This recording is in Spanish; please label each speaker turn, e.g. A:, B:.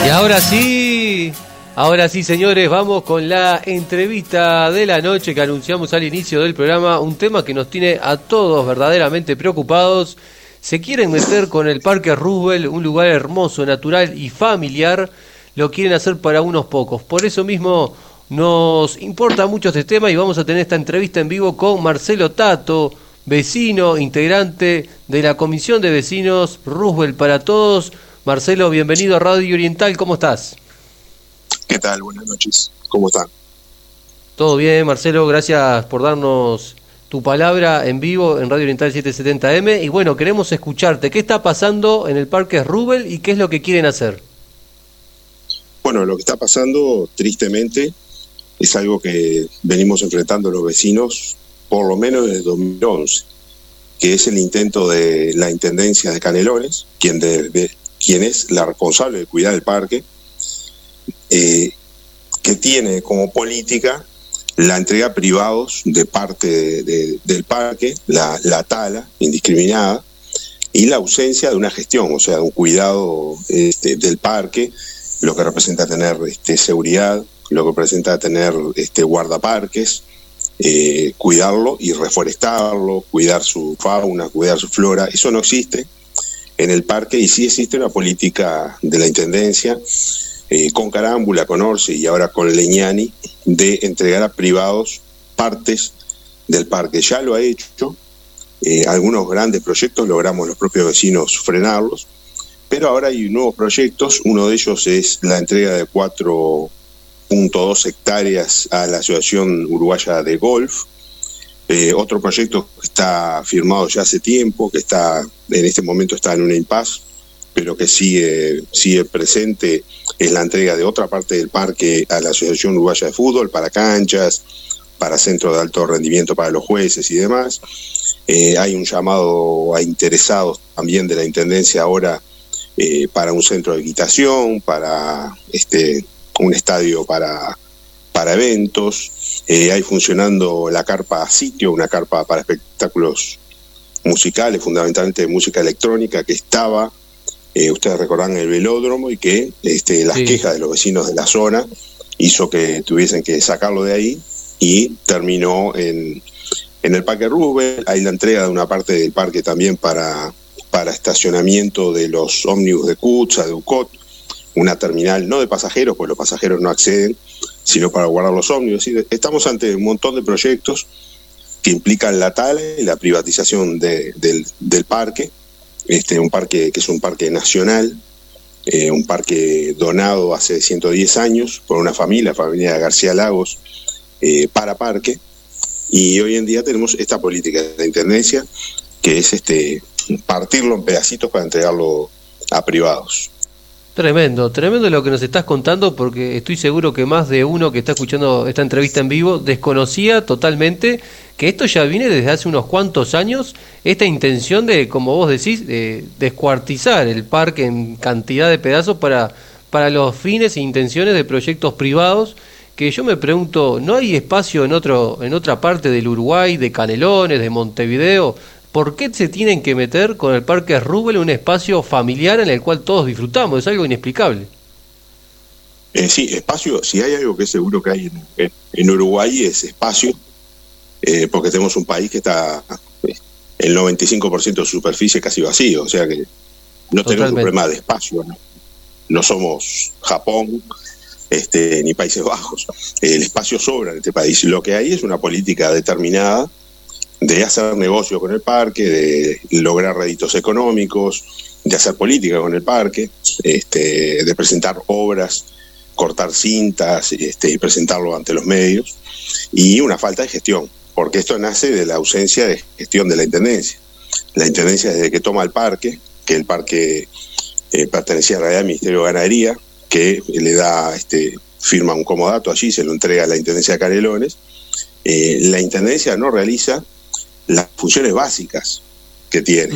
A: Y ahora sí, señores, vamos con la entrevista de la noche que anunciamos al inicio del programa, un tema que nos tiene a todos verdaderamente preocupados. Se quieren meter con el Parque Roosevelt, un lugar hermoso, natural y familiar, lo quieren hacer para unos pocos. Por eso mismo nos importa mucho este tema y vamos a tener esta entrevista en vivo con Marcelo Tato, vecino, integrante de la Comisión de Vecinos Roosevelt para Todos. Marcelo, bienvenido a Radio Oriental, ¿cómo estás?
B: ¿Qué tal? Buenas noches, ¿cómo están?
A: Todo bien, Marcelo, gracias por darnos tu palabra en vivo en Radio Oriental 770M. Y bueno, queremos escucharte, ¿qué está pasando en el Parque Roosevelt y qué es lo que quieren hacer?
B: Bueno, lo que está pasando, tristemente, es algo que venimos enfrentando los vecinos por lo menos desde 2011, que es el intento de la Intendencia de Canelones, quien es la responsable de cuidar el parque, que tiene como política la entrega a privados de parte del parque, la tala indiscriminada y la ausencia de una gestión, o sea, de un cuidado del parque, lo que representa tener seguridad, lo que representa tener guardaparques, cuidarlo y reforestarlo, cuidar su fauna, cuidar su flora. Eso no existe en el parque y sí existe una política de la Intendencia con Carámbula, con Orsi y ahora con Leñani de entregar a privados partes del parque. Ya lo ha hecho, algunos grandes proyectos logramos los propios vecinos frenarlos, pero ahora hay nuevos proyectos. Uno de ellos es la entrega de 4.2 hectáreas a la Asociación Uruguaya de Golf. Otro proyecto que está firmado ya hace tiempo, que en este momento está en una impasse, pero que sigue presente, es la entrega de otra parte del parque a la Asociación Uruguaya de Fútbol, para canchas, para centros de alto rendimiento para los jueces y demás. Hay un llamado a interesados también de la Intendencia ahora para un centro de equitación, para un estadio para eventos. Hay funcionando la carpa sitio, una carpa para espectáculos musicales, fundamentalmente de música electrónica, que estaba, ustedes recordarán, el velódromo, y que las quejas de los vecinos de la zona hizo que tuviesen que sacarlo de ahí, y terminó en el Parque Roosevelt. Hay la entrega de una parte del parque también para estacionamiento de los ómnibus de CUTSA, de UCOT, una terminal no de pasajeros, pues los pasajeros no acceden, sino para guardar los ómnibus. Estamos ante un montón de proyectos que implican la tala y la privatización del parque, un parque que es un parque nacional, un parque donado hace 110 años por una familia García Lagos, para parque, y hoy en día tenemos esta política de la Intendencia, que es partirlo en pedacitos para entregarlo a privados.
A: Tremendo lo que nos estás contando, porque estoy seguro que más de uno que está escuchando esta entrevista en vivo desconocía totalmente que esto ya viene desde hace unos cuantos años, esta intención de, como vos decís, de descuartizar el parque en cantidad de pedazos para los fines e intenciones de proyectos privados, que yo me pregunto, ¿no hay espacio en otra parte del Uruguay, de Canelones, de Montevideo? ¿Por qué se tienen que meter con el Parque Roosevelt, un espacio familiar en el cual todos disfrutamos? Es algo inexplicable.
B: Sí, espacio, si hay algo que seguro que hay en Uruguay es espacio, porque tenemos un país que está el 95% de su superficie casi vacío, o sea que no tenemos un problema de espacio, no somos Japón ni Países Bajos. El espacio sobra en este país. Lo que hay es una política determinada de hacer negocio con el parque, de lograr réditos económicos, de hacer política con el parque, de presentar obras, cortar cintas y presentarlo ante los medios, y una falta de gestión, porque esto nace de la ausencia de gestión de la Intendencia. La Intendencia, desde que toma el parque, que el parque pertenecía en realidad al Ministerio de Ganadería, que le da, firma un comodato allí, se lo entrega a la Intendencia de Canelones. La Intendencia no realiza las funciones básicas que tiene.